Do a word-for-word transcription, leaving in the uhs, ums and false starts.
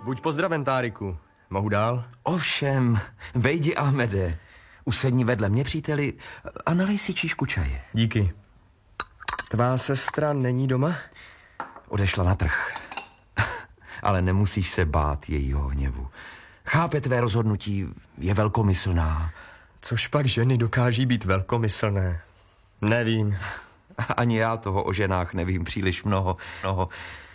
Buď pozdraven, Táriku. Mohu dál? Ovšem, vejdi, Ahmede. Usedni vedle mě, příteli, a nalej si číšku čaje. Díky. Tvá sestra není doma? Odešla na trh. Ale nemusíš se bát jejího hněvu. Chápe tvé rozhodnutí, je velkomyslná. Což pak ženy dokáží být velkomyslné? Nevím. Ani já toho o ženách nevím příliš mnoho. mnoho.